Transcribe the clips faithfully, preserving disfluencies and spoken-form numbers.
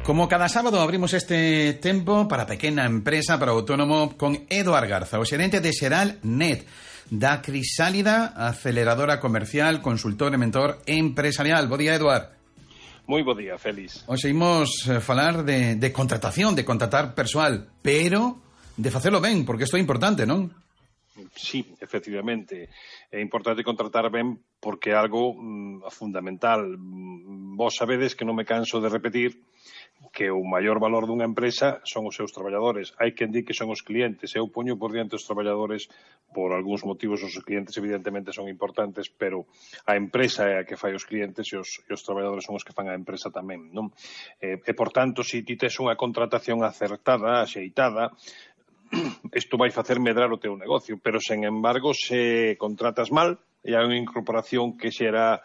Como cada sábado abrimos este tempo para pequena empresa, para autónomo, con Eduard Garza, o xerente de Xeral Net, da Crisálida, aceleradora comercial, consultor e mentor empresarial. Bo día, Eduard. Moi bo día, Félix. Hoxe imos falar de, de contratación, de contratar persoal, pero de facelo ben, porque isto é importante, non? Sí, efectivamente. É importante contratar ben porque é algo mm, fundamental. Vos sabedes que non me canso de repetir que o maior valor dunha empresa son os seus traballadores. Hai quen di que son os clientes. Eu poño por diante os traballadores por algúns motivos. Os clientes evidentemente son importantes, pero a empresa é a que fai os clientes e os, e os traballadores son os que fan a empresa tamén, non? E, e por tanto, se ti tes unha contratación acertada, axeitada, isto vai facer medrar o teu negocio, pero, sen embargo, se contratas mal e hai unha incorporación que xera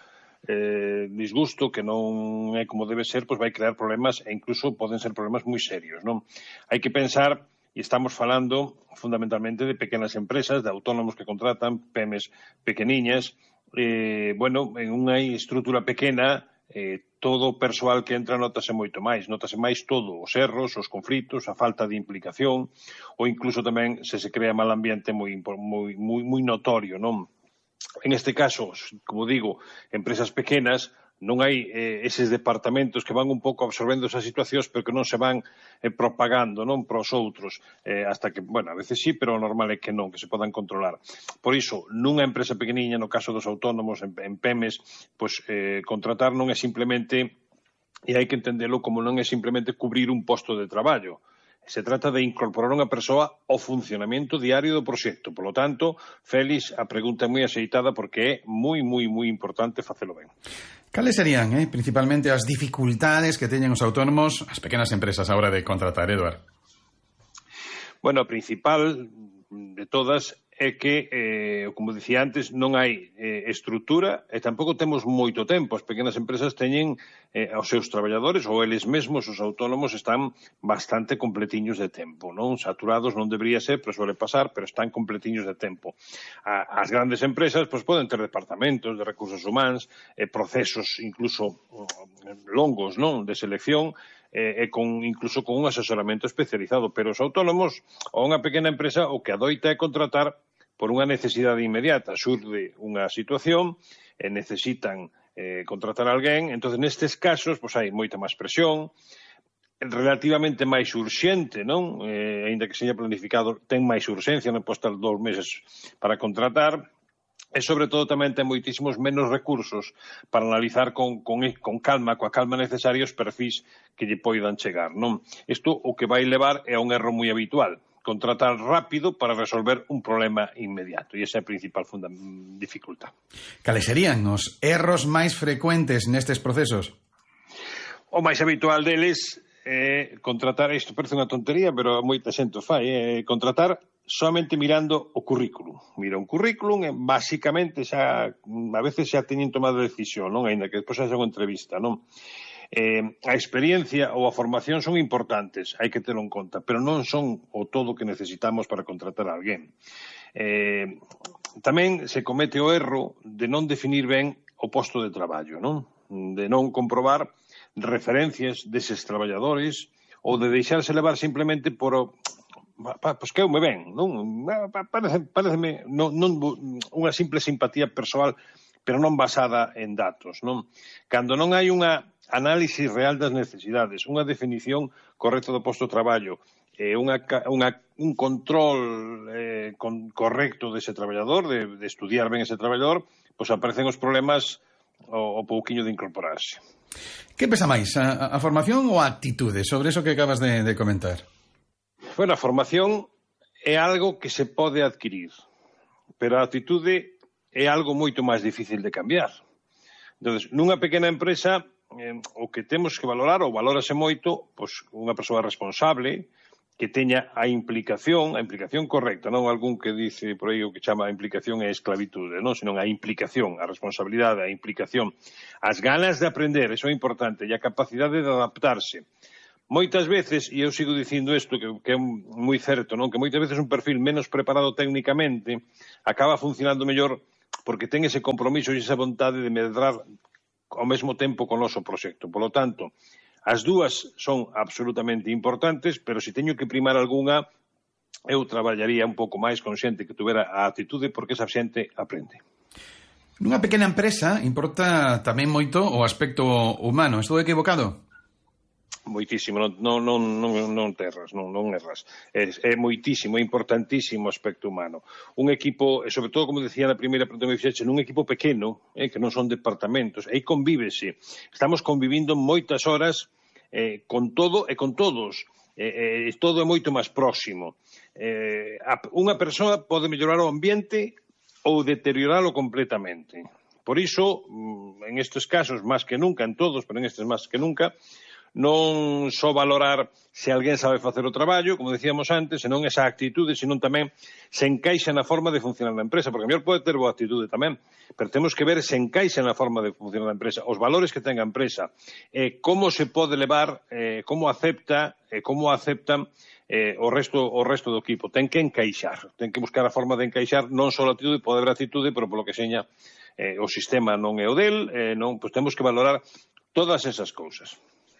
eh, disgusto, que non é como debe ser, pois vai crear problemas e incluso poden ser problemas moi serios, non? Hai que pensar, e estamos falando fundamentalmente de pequenas empresas, de autónomos que contratan, pemes pequeniñas, eh, bueno, en unha estrutura pequena, eh, todo o persoal que entra notase moito máis, notase máis todo, os erros, os conflitos, a falta de implicación, ou incluso tamén se se crea mal ambiente moi, moi, moi, moi notorio, non? En este caso, como digo, empresas pequenas, non hai eh, eses departamentos que van un pouco absorbendo esas situacións, pero que non se van eh, propagando, non, para os outros, eh, hasta que, bueno, a veces sí, pero o normal é que non, que se podan controlar. Por iso, nunha empresa pequeniña, no caso dos autónomos, en, en pemes, pois eh, contratar non é simplemente, e hai que entendelo como non é simplemente cubrir un posto de traballo. Se trata de incorporar unha persoa ao funcionamento diario do proxecto. Por lo tanto, Félix, a pregunta é moi axeitada porque é moi, moi, moi importante facelo ben. Cales serían, eh, principalmente, as dificultades que teñen os autónomos, as pequenas empresas, a hora de contratar, Eduard? Bueno, a principal de todas é que, eh, como dicía antes, non hai eh, estrutura e tampouco temos moito tempo. As pequenas empresas teñen eh, aos seus traballadores ou eles mesmos, os autónomos, están bastante completiños de tempo, non? Saturados non debería ser, pero suele pasar, pero están completiños de tempo. A, as grandes empresas pois, poden ter departamentos de recursos humanos, eh, procesos incluso longos, non? De selección, e con, incluso con un asesoramento especializado, pero os autónomos ou unha pequena empresa o que adoita é contratar por unha necesidade inmediata. Xurde unha situación e necesitan eh, contratar a alguén, entón nestes casos pois hai moita máis presión, relativamente máis urxente, non? Eh, ainda que seña planificado, ten máis urxencia, non pode estar dous meses para contratar. E, sobre todo, tamén ten moitísimos menos recursos para analizar con, con, con calma, coa calma necesaria, os perfis que lle poidan chegar, non? Isto o que vai levar é a un erro moi habitual, contratar rápido para resolver un problema inmediato, e esa é a principal dificultad. Cales serían os erros máis frecuentes nestes procesos? O máis habitual deles é contratar, isto parece unha tontería, pero moita xente o fai, é contratar somente mirando o currículum. Mira un currículum e, basicamente, xa, a veces xa teñen tomado decisión, non? Ainda que despois haxa unha entrevista, non? Eh, a experiencia ou a formación son importantes, hai que terlo en conta, pero non son o todo que necesitamos para contratar a alguén. Eh, tamén se comete o erro de non definir ben o posto de traballo, non? De non comprobar referencias deses traballadores ou de deixarse levar simplemente por o pois que eu me ven, non? Parece, pareceme non, non, unha simple simpatía persoal, pero non basada en datos, non? Cando non hai unha análise real das necesidades, unha definición correcta do posto de traballo, eh, unha, unha, un control eh, con, correcto dese traballador, de, de estudiar ben ese traballador, pois aparecen os problemas o, o pouquiño de incorporarse. Que pesa máis, a, a formación ou a actitude sobre eso que acabas de, de comentar? Bueno, a formación é algo que se pode adquirir, pero a actitude é algo moito máis difícil de cambiar. Entón, nunha pequena empresa, eh, o que temos que valorar, ou valórase moito, pois unha persoa responsable, que teña a implicación, a implicación correcta, non algún que dice por aí o que chama a implicación é esclavitude, non? Senón a implicación, a responsabilidade, a implicación, as ganas de aprender, eso é importante, e a capacidade de adaptarse. Moitas veces, e eu sigo dicindo isto, que, que é moi certo, non? Que moitas veces un perfil menos preparado técnicamente acaba funcionando mellor porque ten ese compromiso e esa vontade de medrar ao mesmo tempo con o noso proxecto. Por lo tanto, As dúas son absolutamente importantes, pero se teño que primar algunha, eu traballaría un pouco máis con xente que tuvera a actitude, porque esa xente aprende. Nunha pequena empresa importa tamén moito o aspecto humano. Estou equivocado? Moitísimo, non, non, non, non, non terras, non, non erras. É, é moitísimo, é importantísimo o aspecto humano. Un equipo, e sobre todo, como decía na primeira pregunta que me fixeche, nun equipo pequeno, eh, que non son departamentos, aí convívese. Estamos convivindo moitas horas eh, con todo e con todos. Eh, eh, todo é moito máis próximo. Eh, a, unha persoa pode mellorar o ambiente ou deterioralo completamente. Por iso, en estes casos, máis que nunca, en todos, pero en estes máis que nunca, non só valorar se alguén sabe facer o traballo, como decíamos antes, senón esa actitude, senón tamén se encaixa na forma de funcionar na empresa, porque a mellor pode ter boa actitude tamén, pero temos que ver se encaixa na forma de funcionar na empresa, os valores que ten a empresa, eh, como se pode levar, eh, como acepta, eh, como aceptan eh, o resto o resto do equipo. Ten que encaixar, ten que buscar a forma de encaixar, non só a actitude, pode haber actitude, pero polo que seña eh, o sistema non é o del, eh, non, pois temos que valorar todas esas cousas.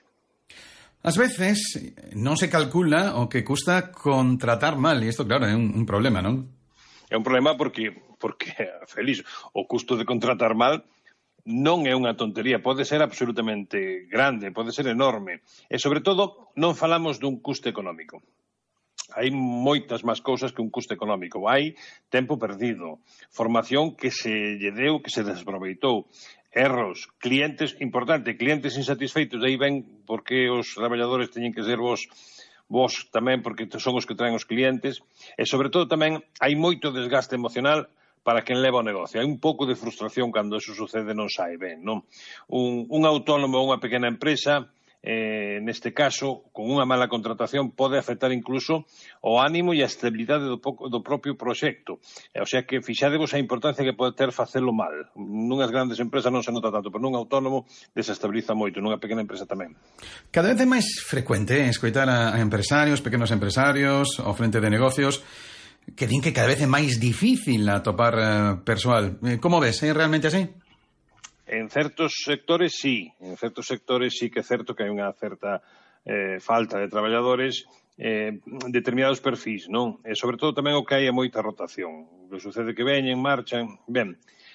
Ás veces non se calcula o que custa contratar mal, e isto, claro, é un, un problema, non? É un problema porque, porque, feliz, o custo de contratar mal non é unha tontería, pode ser absolutamente grande, pode ser enorme. E, sobre todo, non falamos dun custo económico. Hai moitas máis cousas que un custo económico. Hai tempo perdido, formación que se lle deu, que se desaproveitou, erros, clientes, importante, clientes insatisfeitos, aí ven porque os traballadores teñen que ser vos, vos tamén, porque son os que traen os clientes, e sobre todo tamén hai moito desgaste emocional para quen leva o negocio. Hai un pouco de frustración cando eso sucede, non sai ben, non? Un, un autónomo ou unha pequena empresa, eh, neste caso, con unha mala contratación, pode afectar incluso o ánimo e a estabilidade do, poco, do propio proxecto. O sea que fixadevos a importancia que pode ter facelo mal. Nunhas grandes empresas non se nota tanto, pero nun autónomo desestabiliza moito, nunha pequena empresa tamén. Cada vez é máis frecuente escoitar a empresarios, pequenos empresarios, ao frente de negocios, que din que cada vez é máis difícil atopar uh, persoal. Como ves? É realmente así? En certos sectores, sí. En certos sectores sí que é certo que hai unha certa eh, falta de traballadores, eh, determinados perfis, non? E sobre todo tamén o que hai é moita rotación. O que sucede que veñen, marchan, ben,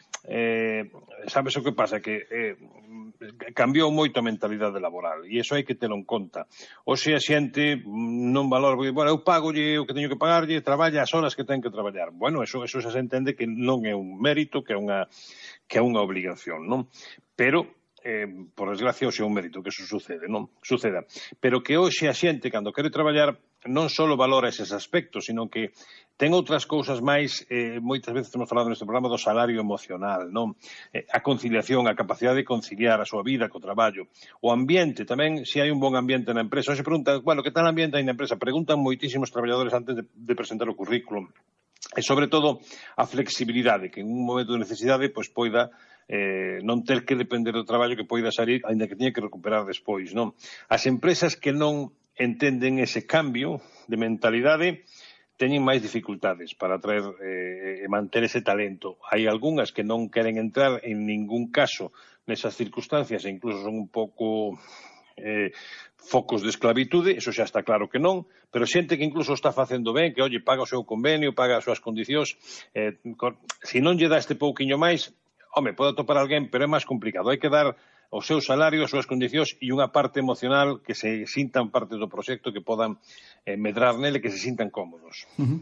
eh, sabes o que pasa? Que eh, cambiou moito a mentalidade laboral e iso hai que telo en conta. Oxe a xente non valora, bueno, eu pagolle o que teño que pagarlle, traballa as horas que ten que traballar. Bueno, eso, eso xa se entende que non é un mérito, que é unha que é unha obligación, non? Pero, eh, por desgracia, hoxe é un mérito que eso sucede, non? Suceda. Pero que hoxe a xente, cando quere traballar, non só valora eses aspectos, sino que ten outras cousas máis, eh, moitas veces temos falado neste programa do salario emocional, non? Eh, a conciliación, a capacidade de conciliar a súa vida co traballo. O ambiente tamén, se hai un bon ambiente na empresa. Hoxe preguntan, bueno, que tal ambiente hai na empresa? Preguntan moitísimos traballadores antes de, de presentar o currículum. E, sobre todo, a flexibilidade, que en un momento de necesidade pois poida eh, non ter que depender do traballo que poida salir, ainda que teña que recuperar despois, non? As empresas que non entenden ese cambio de mentalidade teñen máis dificultades para traer eh, e manter ese talento. Hai algunhas que non queren entrar en ningún caso nesas circunstancias e incluso son un pouco eh, focos de esclavitude, eso xa está claro que non, pero xente que incluso está facendo ben, que, oye, paga o seu convenio, paga as súas condicións, eh, se non lle dá este pouquiño máis, home, pode atopar alguén, pero é máis complicado. Hai que dar o seu salario, as súas condicións e unha parte emocional que se sintan parte do proxecto, que podan eh, medrar nele, que se sintan cómodos. Uh-huh.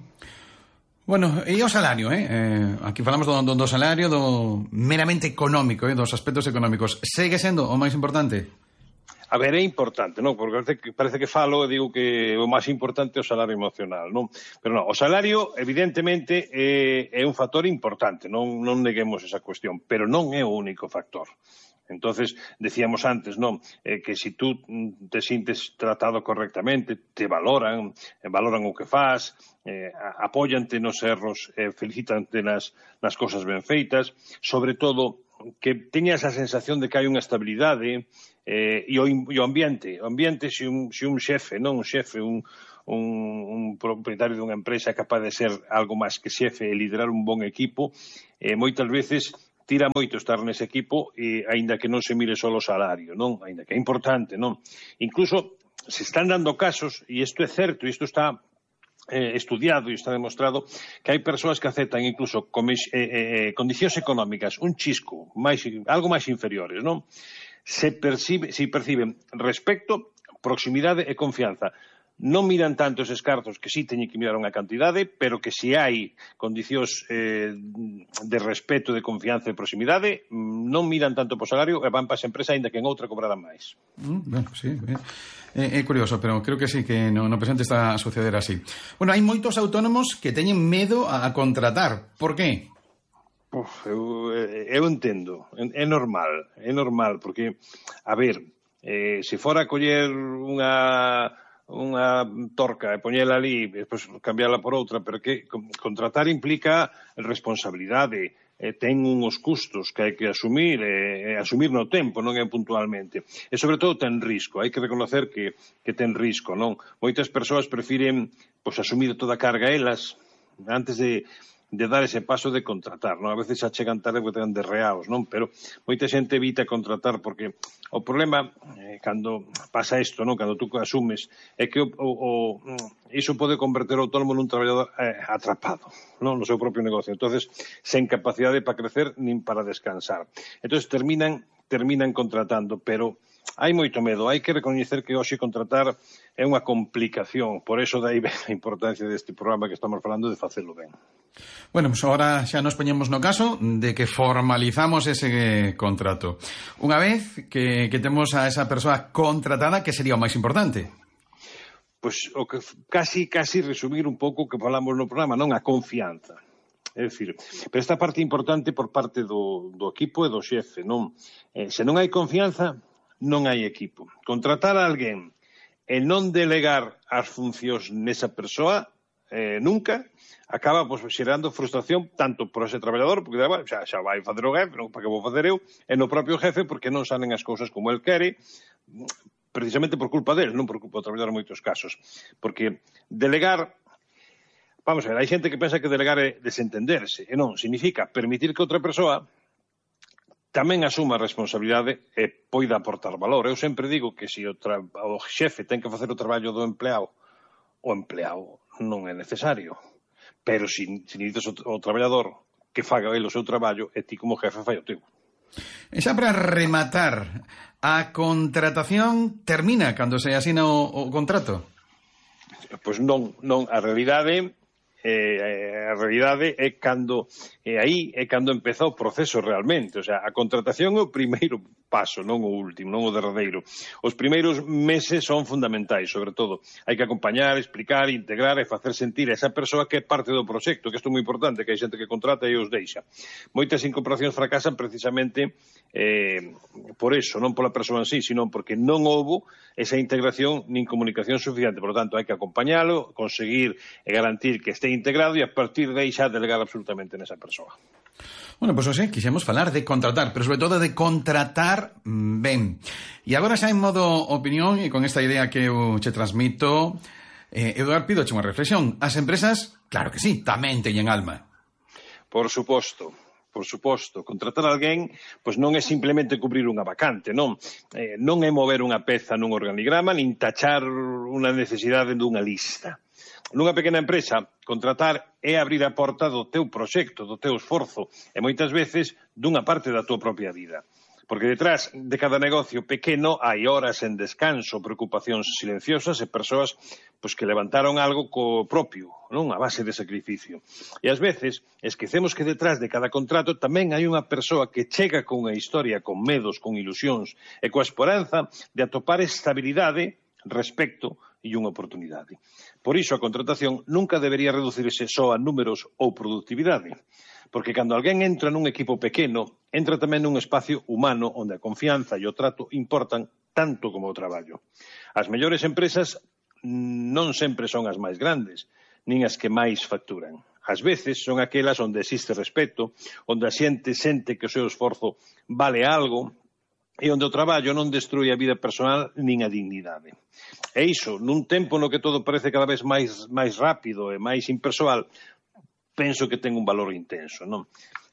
Bueno, e o salario, eh? eh aquí falamos do, do, do salario, do meramente económico, eh, dos aspectos económicos. Segue sendo o máis importante? A ver, é importante, non? Porque parece que, parece que falo e digo que o máis importante é o salario emocional, non? Pero non, o salario, evidentemente, é, é un factor importante, non, non neguemos esa cuestión, pero non é o único factor. Entonces, decíamos antes, non? Eh, que se si tú te sintes tratado correctamente, te valoran, eh, valoran o que faz, eh, apóyante nos erros, eh, felicitante nas, nas cosas ben feitas, sobre todo, que teña esa sensación de que hai unha estabilidade, eh, e, o, e o ambiente, o ambiente se un, se un xefe, non un xefe, un, un, un propietario dunha empresa é capaz de ser algo máis que xefe e liderar un bon equipo, eh, moitas veces tira moito estar nese equipo, e aínda que non se mire só o salario, non? Aínda que é importante, non? Incluso se están dando casos, e isto é certo, e isto está eh, estudiado e está demostrado, que hai persoas que aceptan incluso comis, eh, eh, condicións económicas, un chisco, máis, algo máis inferiores, non? Se percibe, se perciben respecto, proximidade e confianza. Non miran tanto eses cartos, que sí teñen que mirar unha cantidade, pero que se hai condicións eh, de respeto, de confianza e proximidade, non miran tanto po salario e van para esa empresa aínda que en outra cobrarán máis. Mm, bueno, sí, é, é curioso, pero creo que sí que no, no presente está a suceder así. Bueno, hai moitos autónomos que teñen medo a, a contratar. Por qué? Uf, eu, eu entendo, é normal, é normal, porque, a ver, eh, se fora a coller unha unha torca e poñela ali e despois cambiarla por outra, pero que contratar implica responsabilidade, eh, ten uns custos que hai que asumir, e eh, asumir no tempo, non é puntualmente. E sobre todo ten risco, hai que reconocer que, que ten risco, non? Moitas persoas prefiren pois, asumir toda a carga elas antes de de dar ese paso de contratar, non? A veces xa chegan tarde porque ten derreados, non? Pero moita xente evita contratar porque o problema, eh, cando pasa isto, non? Cando tú asumes, é que o, o, o, iso pode converter o autónomo nun traballador eh, atrapado, non? No seu propio negocio. Entonces, sen capacidade para crecer nin para descansar. Entonces, terminan, terminan contratando, pero hai moito medo, hai que recoñecer que hoxe contratar é unha complicación, por eso dai a importancia deste programa que estamos falando de facelo ben. Bueno, pues ahora xa nos poñemos no caso de que formalizamos ese contrato. Unha vez que, que temos a esa persoa contratada, que sería o máis importante? Pois o que casi, casi resumir un pouco o que falamos no programa, non? A confianza. É dicir, pero esta parte importante por parte do, do equipo e do xefe, non? Eh, se non hai confianza, non hai equipo. Contratar a alguén e non delegar as funcións nesa persoa eh, nunca acaba pues, xerando frustración tanto por ese traballador, porque bueno, xa, xa vai facer o jefe, non, para que vou facer eu, e no propio jefe porque non salen as cousas como el quere, precisamente por culpa del, non por culpa do traballador en moitos casos. Porque delegar, vamos a ver, hai xente que pensa que delegar é desentenderse, e non, significa permitir que outra persoa tamén asuma a responsabilidade e poida aportar valor. Eu sempre digo que se o, tra... o xefe ten que facer o traballo do empleado, o empleado non é necesario. Pero se si, si necesitas o, o traballador que faga ele o seu traballo, e ti como jefe fai o teu. E xa para rematar, a contratación termina cando se asina o, o contrato? Pois non, non, a realidade eh, a realidade é cando e aí é cando empeza o proceso realmente, o sea, a contratación é o primeiro paso, non o último, non o derradeiro. Os primeiros meses son fundamentais, sobre todo. Hai que acompañar, explicar, integrar e facer sentir a esa persoa que é parte do proxecto, que isto é moi importante, que hai xente que contrata e os deixa. Moitas incorporacións fracasan precisamente eh, por eso, non pola persoa en sí, sino porque non houbo esa integración nin comunicación suficiente. Por lo tanto, hai que acompañalo, conseguir e garantir que este integrado e a partir de aí xa delegar absolutamente nesa persoa. Bueno, pois pues, hoxe quixemos falar de contratar, pero sobre todo de contratar ben. E agora xa en modo opinión, e con esta idea que eu che transmito, eh, Eduard, pidoche unha reflexión. As empresas, claro que sí, tamén teñen alma. Por suposto. Por suposto, contratar a alguén pois non é simplemente cubrir unha vacante, non? Eh, non é mover unha peza nun organigrama, nin tachar unha necesidade dunha lista. Nunha pequena empresa, contratar é abrir a porta do teu proxecto, do teu esforzo, e moitas veces dunha parte da tua propia vida. Porque detrás de cada negocio pequeno hai horas en descanso, preocupacións silenciosas e persoas pois, que levantaron algo co propio, non? A base de sacrificio. E ás veces esquecemos que detrás de cada contrato tamén hai unha persoa que chega con unha historia, con medos, con ilusións e coa esperanza de atopar estabilidade, respecto e unha oportunidade. Por iso a contratación nunca debería reducirse só a números ou productividade. Porque cando alguén entra nun equipo pequeno, entra tamén nun espacio humano onde a confianza e o trato importan tanto como o traballo. As mellores empresas non sempre son as máis grandes, nin as que máis facturan. Ás veces son aquelas onde existe respeto, onde a xente sente que o seu esforzo vale algo e onde o traballo non destrui a vida personal nin a dignidade. E iso, nun tempo no que todo parece cada vez máis, máis rápido e máis impersoal, penso que ten un valor intenso, non?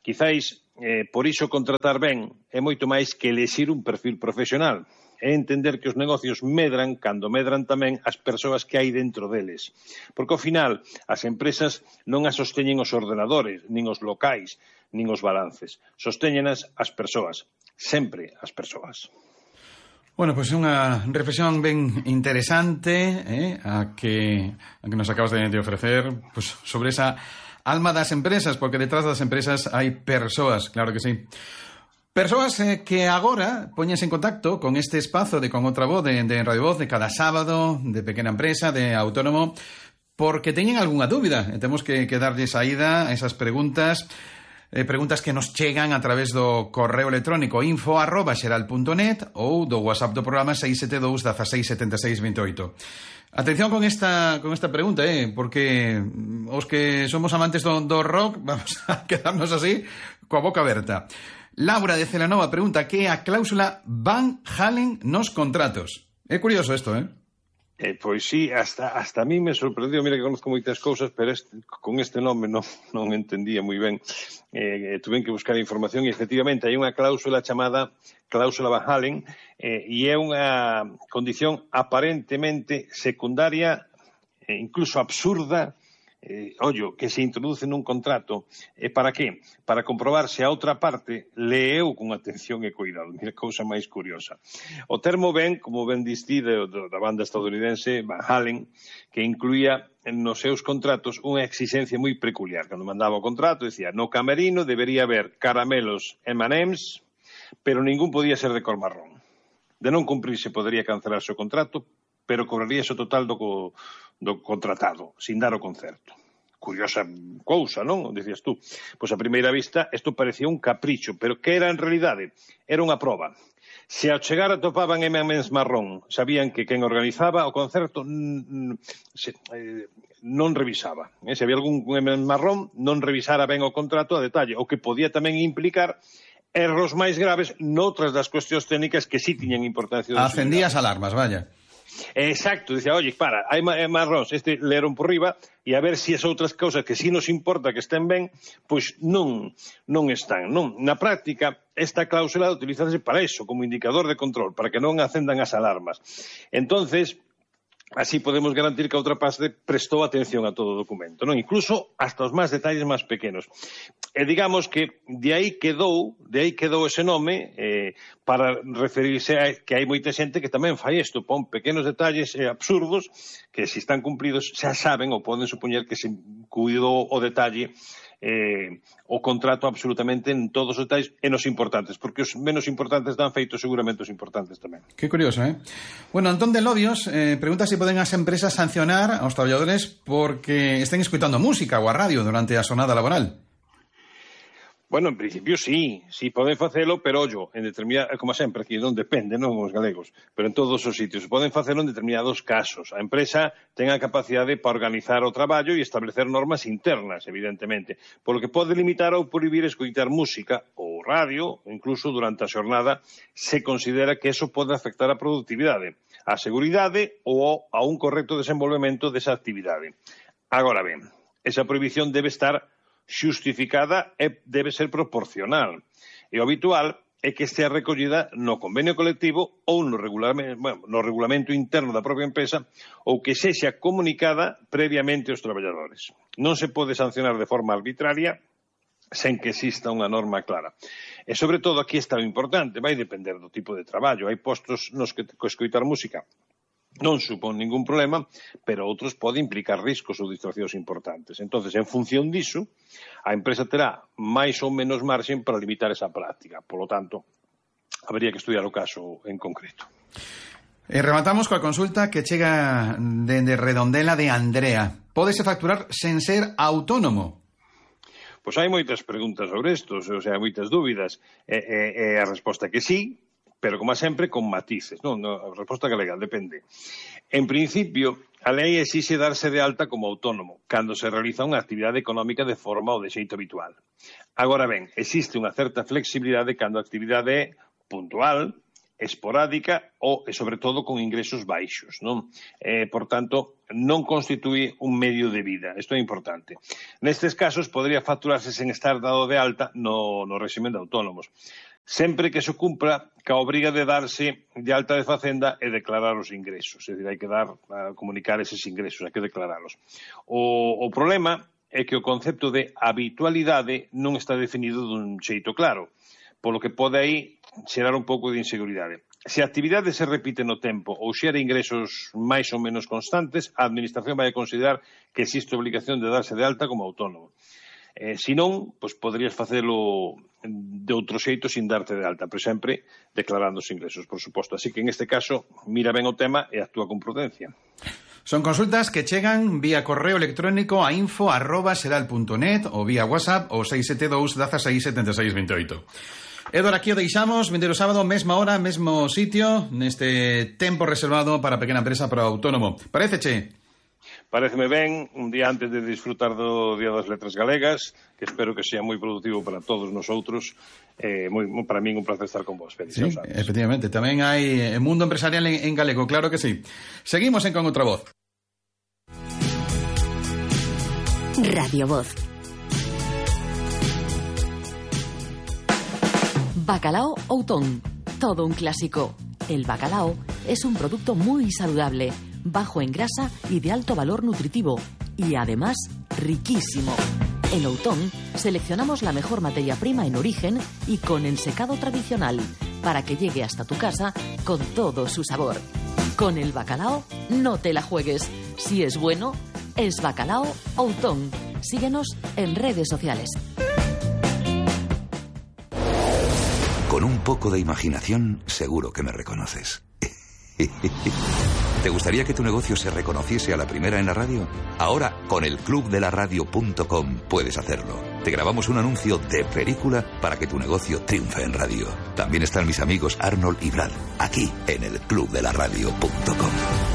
Quizáis, eh, por iso contratar ben é moito máis que elixir un perfil profesional. É entender que os negocios medran cando medran tamén as persoas que hai dentro deles. Porque, ao final, as empresas non as sosteñen os ordenadores, nin os locais, nin os balances. Sostéñenas as persoas. Sempre as persoas. Bueno, pois pues unha reflexión ben interesante eh, a, que, a que nos acabas de, de ofrecer pues, sobre esa alma das empresas, porque detrás das empresas hai persoas, claro que sí. Persoas eh, que agora poñense en contacto con este espazo de Con Outra Voz, de, de Radio Voz, de cada sábado, de pequena empresa, de autónomo, porque teñen algunha dúbida e temos que, que darlle saída a esas preguntas. Eh, preguntas que nos chegan a través do correo electrónico info arroba xeral punto net ou do WhatsApp do programa seis sete dous, dezasseis, setenta e seis, vinte e oito. Atención con esta con esta pregunta, eh, porque os que somos amantes do, do rock vamos a quedarnos así coa boca aberta. Laura de Celanova pregunta que é a cláusula Van Halen nos contratos. É curioso isto, eh? Eh, pois sí, hasta, hasta a mí me sorprendeu, mira que conozco moitas cousas, pero este, con este nome non, non entendía moi ben. Eh, tuve que buscar información e, efectivamente, hai unha cláusula chamada cláusula Van Halen eh, e é unha condición aparentemente secundaria, eh, incluso absurda, eh, ollo, que se introduce nun contrato. E para que? Para comprobar se a outra parte leeu con atención e cuidado. Mira, cousa máis curiosa. O termo ben, como ben distí da banda estadounidense Van Halen, que incluía nos seus contratos unha exigencia moi peculiar. Cando mandaba o contrato, dicía, no camerino debería haber caramelos eme and ems, pero ningún podía ser de cor marrón. De non cumprirse podería cancelarse o contrato, pero cobraríase o total do, do contratado, sin dar o concerto. Curiosa cousa, non? Dicías tú. Pois a primeira vista, isto parecía un capricho, pero que era en realidade? Era unha proba. Se ao chegar atopaban eme and ems marrón, sabían que quen organizaba o concerto se, eh, non revisaba. Eh? Se había algún eme and ems marrón, non revisara ben o contrato a detalle, o que podía tamén implicar erros máis graves noutras das cuestións técnicas que sí tiñan importancia. Acendías alarmas, vaya. Exacto, dicía, oye, para, hai marróns, este leron por riba, e a ver se as outras cousas que sí nos importa que estén ben, pois non, non están, non. Na práctica, esta cláusula utilízase para eso, como indicador de control, para que non acendan as alarmas. Entonces, así podemos garantir que a outra parte prestou atención a todo o documento, non? Incluso hasta os máis detalles máis pequenos. E digamos que de aí quedou, de aí quedou ese nome eh, para referirse a que hai moita xente que tamén fai isto, pon pequenos detalles eh, absurdos que se están cumpridos xa saben ou poden supoñer que se cuidou o detalle eh, o contrato absolutamente en todos os detalles e nos importantes, porque os menos importantes dan feito seguramente os importantes tamén. Qué curioso, eh? Bueno, Antón de Lobios eh, pregunta se poden as empresas sancionar aos traballadores porque estén escuitando música ou a radio durante a xornada laboral. Bueno, en principio sí, sí poden facelo, pero ollo, en determinada, como sempre, aquí non depende, non os galegos, pero en todos os sitios, poden facelo en determinados casos. A empresa ten a capacidade para organizar o traballo e establecer normas internas, evidentemente, polo que pode limitar ou prohibir escoitar música ou radio, incluso durante a xornada, se considera que eso pode afectar a produtividade, a seguridade ou a un correcto desenvolvemento desa actividade. Agora ben, esa prohibición debe estar xustificada e debe ser proporcional. E o habitual é que estea recollida no convenio colectivo ou no regulamento, bueno, no regulamento interno da propia empresa ou que sexa comunicada previamente aos traballadores. Non se pode sancionar de forma arbitraria sen que exista unha norma clara. E, sobre todo, aquí está o importante, vai depender do tipo de traballo. Hai postos nos que escoitar música non supón ningún problema, pero outros pode implicar riscos ou distraccións importantes. Entonces, en función diso, a empresa terá máis ou menos marxen para limitar esa práctica. Por lo tanto, habería que estudiar o caso en concreto. E rematamos coa consulta que chega dende Redondela de Andrea. Pódese facturar sen ser autónomo? Pois hai moitas preguntas sobre isto, o sea, moitas dúbidas. E, e, e a resposta é que sí, pero, como sempre, con matices. Non, a resposta galega, depende. En principio, a lei exixe darse de alta como autónomo cando se realiza unha actividade económica de forma ou de xeito habitual. Agora ben, existe unha certa flexibilidade cando a actividade é puntual, esporádica ou, e sobre todo, con ingresos baixos, non? Eh, por tanto, non constitúe un medio de vida. Isto é importante. Nestes casos, podría facturarse sen estar dado de alta no, no réximen de autónomos, sempre que se cumpra ca obriga de darse de alta de Facenda e declarar os ingresos. É dicir, hai que dar, a comunicar eses ingresos, hai que declaralos. O, o problema é que o concepto de habitualidade non está definido dun xeito claro, polo que pode aí xerar un pouco de inseguridade. Se a actividade se repite no tempo ou xera ingresos máis ou menos constantes, a Administración vai a considerar que existe obligación de darse de alta como autónomo. Eh, se non, pois poderías facelo de outro xeito sin darte de alta, pero sempre declarando os ingresos, por suposto. Así que, en este caso, mira ben o tema e actúa con prudencia. Son consultas que chegan vía correo electrónico a info arroba seral punto net ou vía WhatsApp ou seis sete dous, dezasseis, setenta e seis, veinte e oito. Edward, aquí o deixamos, vindeiro sábado, mesma hora, mesmo sitio, neste tempo reservado para pequena empresa, para autónomo. Paréceche? Paréceme ben, un día antes de disfrutar do Día das Letras Galegas, que espero que sea moi productivo para todos nosotros. Eh, moi, para min un placer estar con vos. Sí, efectivamente, tamén hai mundo empresarial en, en galego, claro que sí. Seguimos en Con Outra Voz. Radio Voz. Bacalao Outón, todo un clásico. El bacalao es un producto muy saludable, bajo en grasa y de alto valor nutritivo, y además riquísimo. En Outón seleccionamos la mejor materia prima en origen y con ensecado tradicional, para que llegue hasta tu casa con todo su sabor. Con el bacalao no te la juegues. Si es bueno, es Bacalao Outón. Síguenos en redes sociales. Con un poco de imaginación, seguro que me reconoces. ¿Te gustaría que tu negocio se reconociese a la primera en la radio? Ahora, con el club de la radio punto com puedes hacerlo. Te grabamos un anuncio de película para que tu negocio triunfe en radio. También están mis amigos Arnold y Brad, aquí en el club de la radio punto com.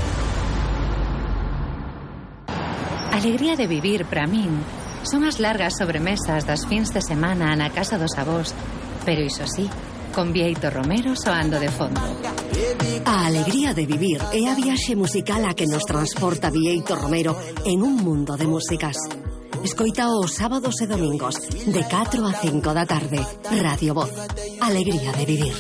Alegría de vivir, para min, son as largas sobremesas das fins de semana na casa dos avós, pero iso sí, con Bieito Romero soando de fondo. A alegría de vivir é a viaxe musical a que nos transporta Bieito Romero en un mundo de músicas. Escoita os sábados e domingos de catro a cinco da tarde. Radio Voz. Alegría de vivir.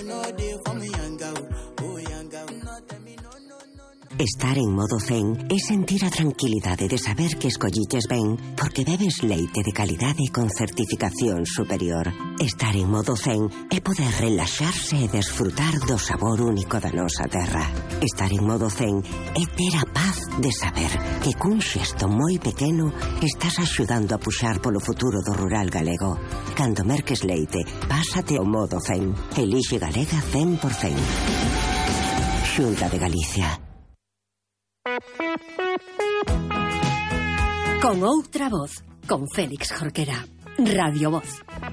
Estar en modo zen é sentir a tranquilidade de saber que escolliches ben porque bebes leite de calidade con certificación superior. Estar en modo zen é poder relaxarse e desfrutar do sabor único da nosa terra. Estar en modo zen é ter a paz de saber que cun xesto moi pequeno estás axudando a puxar polo futuro do rural galego. Cando merques leite, pásate ao modo zen. Elixe Galega cen por cen. Xunta de Galicia. Con Outra Voz, con Félix Jorquera. Radio Voz.